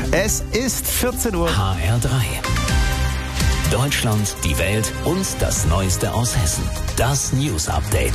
Es ist 14 Uhr. HR3. Deutschland, die Welt und das Neueste aus Hessen. Das News Update.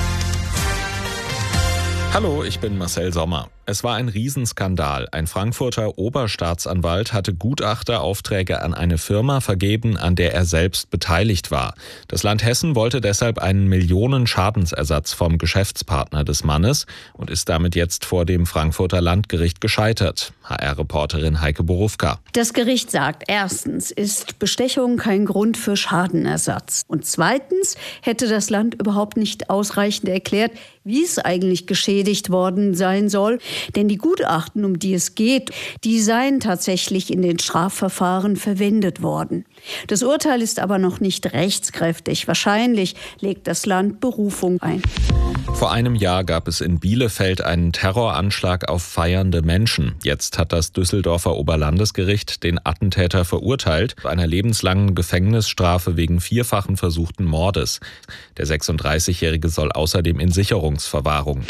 Hallo, ich bin Marcel Sommer. Es war ein Riesenskandal. Ein Frankfurter Oberstaatsanwalt hatte Gutachteraufträge an eine Firma vergeben, an der er selbst beteiligt war. Das Land Hessen wollte deshalb einen Millionen-Schadensersatz vom Geschäftspartner des Mannes und ist damit jetzt vor dem Frankfurter Landgericht gescheitert. HR-Reporterin Heike Borufka. Das Gericht sagt, erstens ist Bestechung kein Grund für Schadenersatz. Und zweitens hätte das Land überhaupt nicht ausreichend erklärt, wie es eigentlich geschädigt worden sein soll. Denn die Gutachten, um die es geht, die seien tatsächlich in den Strafverfahren verwendet worden. Das Urteil ist aber noch nicht rechtskräftig. Wahrscheinlich legt das Land Berufung ein. Vor einem Jahr gab es in Bielefeld einen Terroranschlag auf feiernde Menschen. Jetzt hat das Düsseldorfer Oberlandesgericht den Attentäter verurteilt zu einer lebenslangen Gefängnisstrafe wegen 4-fachen versuchten Mordes. Der 36-Jährige soll außerdem in Sicherungsverwahrung.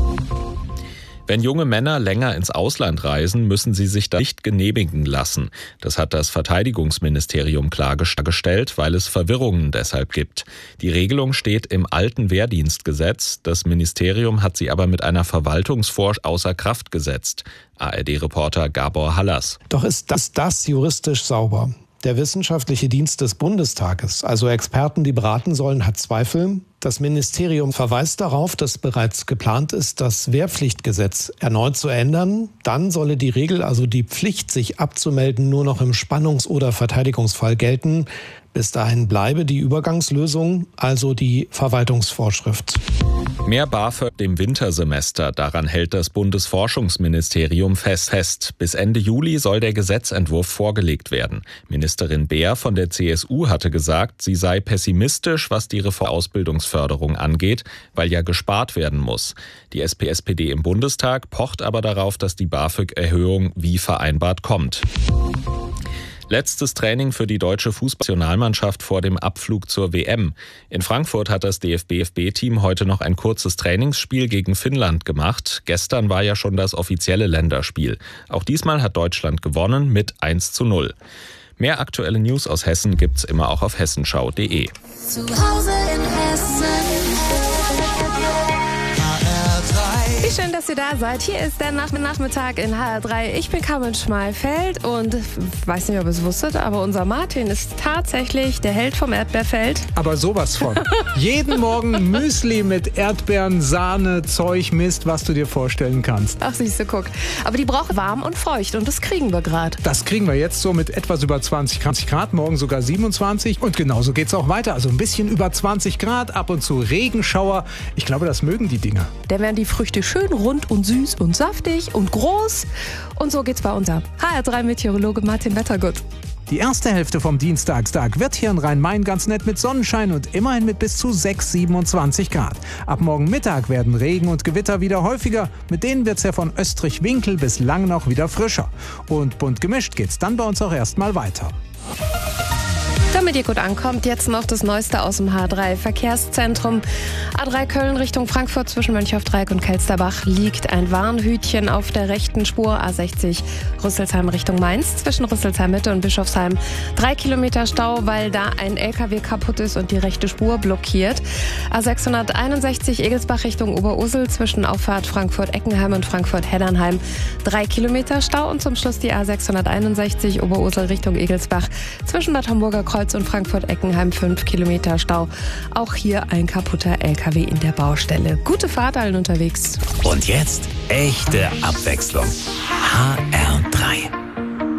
Wenn junge Männer länger ins Ausland reisen, müssen sie sich da nicht genehmigen lassen. Das hat das Verteidigungsministerium klargestellt, weil es Verwirrungen deshalb gibt. Die Regelung steht im alten Wehrdienstgesetz. Das Ministerium hat sie aber mit einer Verwaltungsvorschrift außer Kraft gesetzt. ARD-Reporter Gabor Hallas. Doch ist das juristisch sauber? Der wissenschaftliche Dienst des Bundestages, also Experten, die beraten sollen, hat Zweifel. Das Ministerium verweist darauf, dass bereits geplant ist, das Wehrpflichtgesetz erneut zu ändern. Dann solle die Regel, also die Pflicht, sich abzumelden, nur noch im Spannungs- oder Verteidigungsfall gelten. Bis dahin bleibe die Übergangslösung, also die Verwaltungsvorschrift. Mehr BAföG im Wintersemester, daran hält das Bundesforschungsministerium fest. Bis Ende Juli soll der Gesetzentwurf vorgelegt werden. Ministerin Beer von der CSU hatte gesagt, sie sei pessimistisch, was die Ausbildungsförderung angeht, weil ja gespart werden muss. Die SP-SPD im Bundestag pocht aber darauf, dass die BAföG-Erhöhung wie vereinbart kommt. Letztes Training für die deutsche Fußballnationalmannschaft vor dem Abflug zur WM. In Frankfurt hat das DFB-Team heute noch ein kurzes Trainingsspiel gegen Finnland gemacht. Gestern war ja schon das offizielle Länderspiel. Auch diesmal hat Deutschland gewonnen mit 1:0. Mehr aktuelle News aus Hessen gibt's immer auch auf hessenschau.de. Zu Hause in Hessen. Wie schön, dass ihr da seid. Hier ist der Nachmittag in HR3. Ich bin Carmen Schmalfeld und weiß nicht, ob ihr es wusstet, aber unser Martin ist tatsächlich der Held vom Erdbeerfeld. Aber sowas von. Jeden Morgen Müsli mit Erdbeeren, Sahne, Zeug, Mist, was du dir vorstellen kannst. Ach, siehst du, guck. Aber die braucht warm und feucht und das kriegen wir gerade. Das kriegen wir jetzt so mit etwas über 20 Grad, morgen sogar 27 und genauso geht's auch weiter. Also ein bisschen über 20 Grad, ab und zu Regenschauer. Ich glaube, das mögen die Dinger. Da werden die Früchte schön rund und süß und saftig und groß. Und so geht's bei unser HR3-Meteorologe Martin Wettergut. Die erste Hälfte vom Dienstagstag wird hier in Rhein-Main ganz nett mit Sonnenschein und immerhin mit bis zu 27 Grad. Ab morgen Mittag werden Regen und Gewitter wieder häufiger. Mit denen wird's ja von Österreich-Winkel bis Langnau wieder frischer. Und bunt gemischt geht's dann bei uns auch erstmal weiter. Damit ihr gut ankommt, jetzt noch das Neueste aus dem H3-Verkehrszentrum. A3 Köln Richtung Frankfurt zwischen Mönchhofdreieck und Kelsterbach liegt ein Warnhütchen auf der rechten Spur. A60 Rüsselsheim Richtung Mainz zwischen Rüsselsheim Mitte und Bischofsheim 3 Kilometer Stau, weil da ein LKW kaputt ist und die rechte Spur blockiert. A661 Egelsbach Richtung Oberursel zwischen Auffahrt Frankfurt-Eckenheim und Frankfurt-Heddernheim 3 Kilometer Stau und zum Schluss die A661 Oberursel Richtung Egelsbach zwischen Bad Homburger Kreuz und Frankfurt-Eckenheim 5 Kilometer Stau. Auch hier ein kaputter LKW in der Baustelle. Gute Fahrt allen unterwegs. Und jetzt echte Abwechslung. HR